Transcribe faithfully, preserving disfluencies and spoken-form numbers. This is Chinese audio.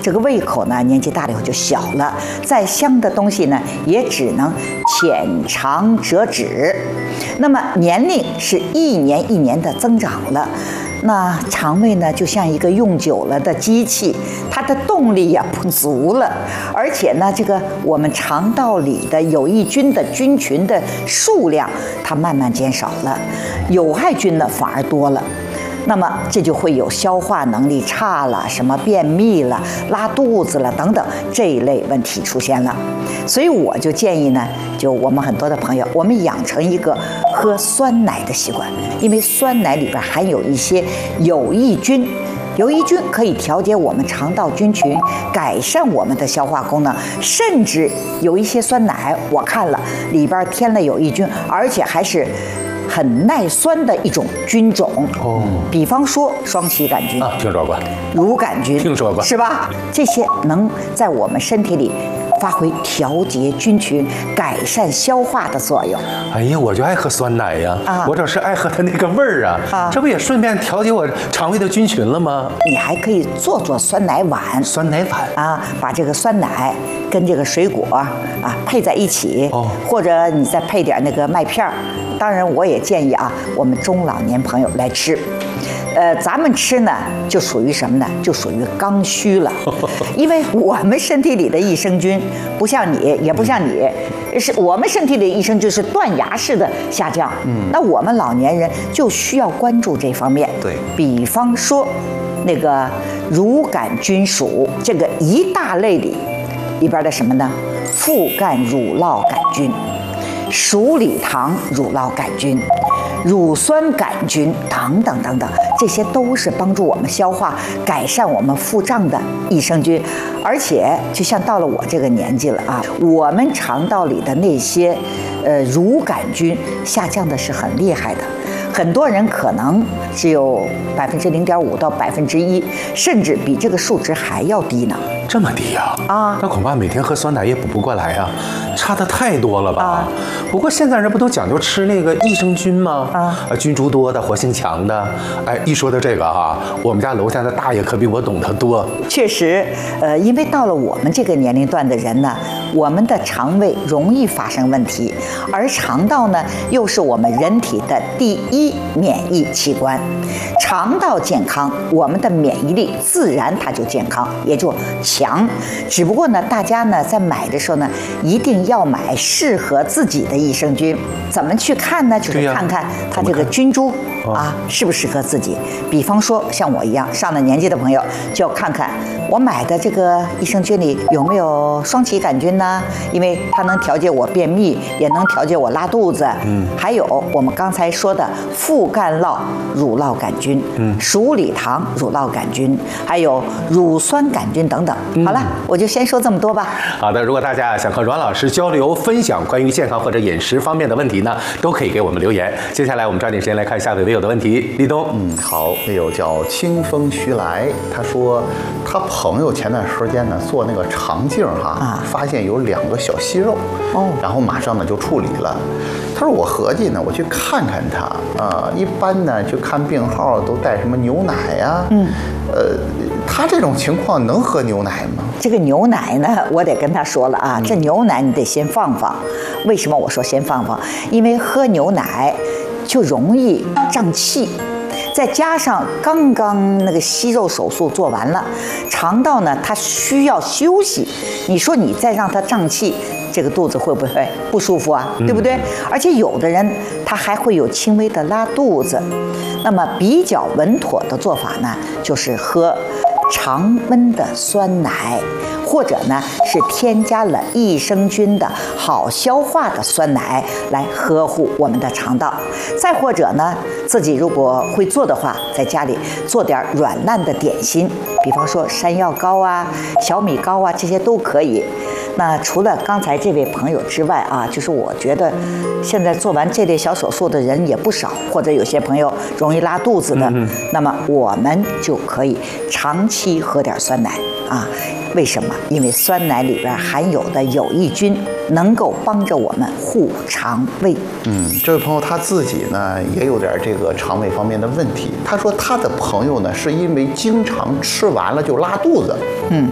这个胃口呢，年纪大了以后就小了，再香的东西呢，也只能浅尝辄止。那么年龄是一年一年的增长了。那肠胃呢，就像一个用久了的机器，它的动力呀不足了，而且呢，这个我们肠道里的有益菌的菌群的数量，它慢慢减少了，有害菌呢反而多了。那么这就会有消化能力差了，什么便秘了、拉肚子了等等这一类问题出现了。所以我就建议呢，就我们很多的朋友，我们养成一个喝酸奶的习惯，因为酸奶里边含有一些有益菌。有益菌可以调节我们肠道菌群，改善我们的消化功能，甚至有一些酸奶，我看了里边添了有益菌，而且还是很耐酸的一种菌种哦。比方说双歧杆菌啊，听说过； 乳杆菌， 听说过， 是吧？这些能在我们身体里发挥调节菌群、改善消化的作用。 哎呀，我就爱喝酸奶呀！ 啊， 我这是爱喝它那个味儿啊！啊，这不也顺便调节我肠胃的菌群了吗？ 你还可以做做酸奶碗。 酸奶碗啊，把这个酸奶跟这个水果啊配在一起， 哦， 或者你再配点那个麦片儿。当然，我也建议啊，我们中老年朋友来吃。呃，咱们吃呢，就属于什么呢？就属于刚需了，因为我们身体里的益生菌不像你，也不像你，是我们身体里的益生菌是断崖式的下降。嗯，那我们老年人就需要关注这方面。 对， 比方说，那个乳杆菌属这个一大类里里边的什么呢？副干乳酪杆菌、鼠李糖乳酪杆菌、乳酸杆菌等等等等，这些都是帮助我们消化、改善我们腹胀的益生菌。而且，就像到了我这个年纪了啊，我们肠道里的那些呃乳杆菌下降的是很厉害的。很多人可能只有百分之零点五到百分之一，甚至比这个数值还要低呢。 这么低呀？啊，那恐怕每天喝酸奶也补不过来呀，差的太多了吧？啊，不过现在人不都讲究吃那个益生菌吗？啊，菌株多的，活性强的。哎，一说到这个哈，我们家楼下的大爷可比我懂得多。 确实，呃，因为到了我们这个年龄段的人呢，我们的肠胃容易发生问题，而肠道呢，又是我们人体的第一免疫器官。肠道健康，我们的免疫力自然它就健康，也就强。只不过呢，大家呢在买的时候呢，一定要买适合自己的益生菌。怎么去看呢？就是看看它这个菌株啊适不适合自己。比方说像我一样上了年纪的朋友，就要看看我买的这个益生菌里有没有双歧杆菌呢？因为它能调节我便秘，也能调节我拉肚子。嗯，还有我们刚才说的副干酪乳酪杆菌、嗯，鼠李糖乳酪杆菌，还有乳酸杆菌等等。好了，我就先说这么多吧。 好的，如果大家想和阮老师交流分享关于健康或者饮食方面的问题呢，都可以给我们留言。接下来我们抓紧时间来看下位微友的问题。立冬， 嗯，好，微友叫清风徐来，他说他朋友前段时间呢做那个肠镜哈，啊，发现有两个小息肉，哦，然后马上呢就处理了。他说我合计呢，我去看看他，啊、呃，一般呢去看病号都带什么牛奶呀、啊，嗯，呃。他这种情况能喝牛奶吗？ 这个牛奶呢，我得跟他说了啊，这牛奶你得先放放。为什么我说先放放？因为喝牛奶就容易胀气，再加上刚刚那个息肉手术做完了，肠道呢它需要休息，你说你再让它胀气，这个肚子会不会不舒服啊？对不对？而且有的人他还会有轻微的拉肚子。那么比较稳妥的做法呢，就是喝常温的酸奶，或者呢是添加了益生菌的好消化的酸奶来呵护我们的肠道。再或者呢，自己如果会做的话，在家里做点软烂的点心，比方说山药糕啊、小米糕啊，这些都可以。那除了刚才这位朋友之外啊，就是我觉得现在做完这类小手术的人也不少，或者有些朋友容易拉肚子的，嗯、那么我们就可以长期喝点酸奶啊。为什么？因为酸奶里边含有的有益菌能够帮着我们护肠胃。 嗯，这位朋友他自己呢也有点这个肠胃方面的问题。他说他的朋友呢是因为经常吃完了就拉肚子，嗯，